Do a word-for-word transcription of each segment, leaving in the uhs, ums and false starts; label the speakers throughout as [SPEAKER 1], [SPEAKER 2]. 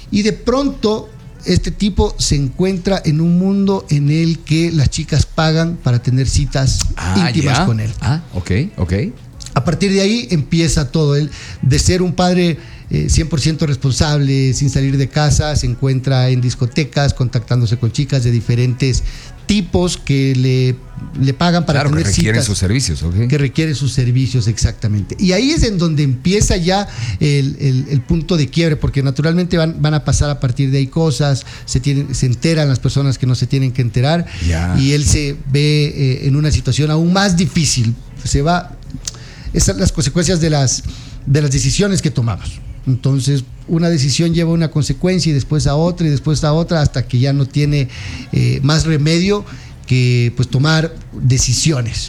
[SPEAKER 1] Y de pronto este tipo se encuentra en un mundo en el que las chicas pagan para tener citas
[SPEAKER 2] ah,
[SPEAKER 1] íntimas
[SPEAKER 2] ya.
[SPEAKER 1] con él.
[SPEAKER 2] Ah, ok, ok.
[SPEAKER 1] A partir de ahí empieza todo. Él, de ser un padre eh, cien por ciento responsable, sin salir de casa, se encuentra en discotecas, contactándose con chicas de diferentes tipos que le, le pagan para
[SPEAKER 2] claro,
[SPEAKER 1] tener
[SPEAKER 2] que requieren
[SPEAKER 1] citas,
[SPEAKER 2] sus servicios, ¿ok?
[SPEAKER 1] que requieren sus servicios, exactamente. Y ahí es en donde empieza ya el, el, el punto de quiebre, porque naturalmente van, van a pasar a partir de ahí cosas, se, tienen, se enteran las personas que no se tienen que enterar,
[SPEAKER 2] ya.
[SPEAKER 1] y él se ve eh, en una situación aún más difícil. Se va... Esas son las consecuencias de las, de las decisiones que tomamos. Entonces, una decisión lleva una consecuencia y después a otra y después a otra hasta que ya no tiene eh, más remedio que pues tomar decisiones.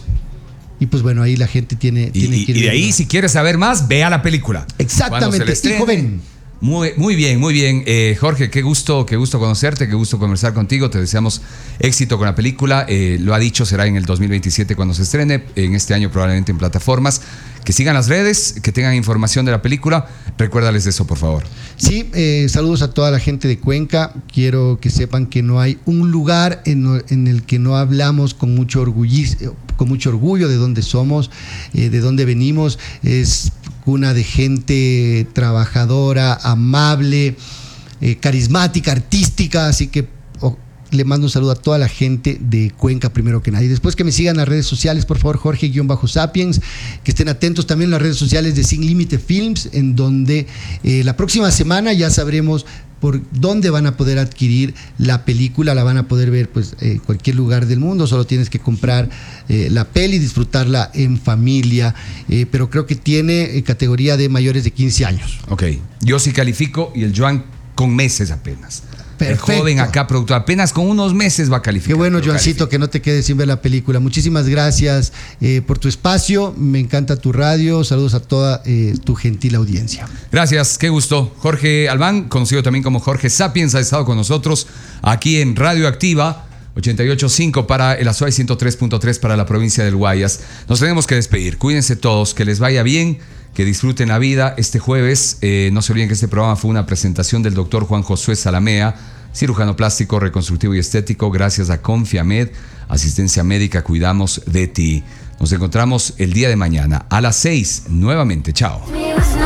[SPEAKER 1] Y pues bueno, ahí la gente tiene,
[SPEAKER 2] Y,
[SPEAKER 1] tiene
[SPEAKER 2] y,
[SPEAKER 1] que ir
[SPEAKER 2] y de ahí,
[SPEAKER 1] viendo.
[SPEAKER 2] si quieres saber más, vea la película.
[SPEAKER 1] Exactamente,
[SPEAKER 2] estrene,
[SPEAKER 1] hijo, ven.
[SPEAKER 2] Muy, muy bien, muy bien. Eh, Jorge, qué gusto, qué gusto conocerte, qué gusto conversar contigo. Te deseamos éxito con la película. Eh, lo ha dicho, será en el dos mil veintisiete cuando se estrene. En este año probablemente en plataformas. Que sigan las redes, que tengan información de la película. Recuérdales de eso, por favor.
[SPEAKER 1] Sí, eh, saludos a toda la gente de Cuenca. Quiero que sepan que no hay un lugar en, en el que no hablamos con mucho orgullo, con mucho orgullo de dónde somos, eh, de dónde venimos. Es cuna de gente trabajadora, amable, eh, carismática, artística, así que oh, le mando un saludo a toda la gente de Cuenca primero que nada. Y después que me sigan en las redes sociales, por favor, Jorge-Sapiens, que estén atentos también en las redes sociales de Sin Límite Films, en donde eh, la próxima semana ya sabremos por dónde van a poder adquirir la película. La van a poder ver pues en eh, cualquier lugar del mundo, solo tienes que comprar eh, la peli y disfrutarla en familia, eh, pero creo que tiene eh, categoría de mayores de quince años.
[SPEAKER 2] Ok, yo sí califico y el Joan con meses apenas.
[SPEAKER 1] Perfecto.
[SPEAKER 2] El joven acá, productor, apenas con unos meses va a calificar.
[SPEAKER 1] Qué bueno,
[SPEAKER 2] Joancito,
[SPEAKER 1] califica. Que no te quedes sin ver la película. Muchísimas gracias eh, por tu espacio. Me encanta tu radio. Saludos a toda eh, tu gentil audiencia.
[SPEAKER 2] Gracias, qué gusto. Jorge Albán, conocido también como Jorge Sapiens, ha estado con nosotros aquí en Radio Activa ochenta y ocho punto cinco para el Azuay, ciento tres punto tres para la provincia del Guayas. Nos tenemos que despedir. Cuídense todos, que les vaya bien, que disfruten la vida. Este jueves, eh, no se olviden que este programa fue una presentación del doctor Juan Josué Salamea, cirujano plástico, reconstructivo y estético, gracias a Confiamed, asistencia médica, cuidamos de ti. Nos encontramos el día de mañana a las seis nuevamente. Chao.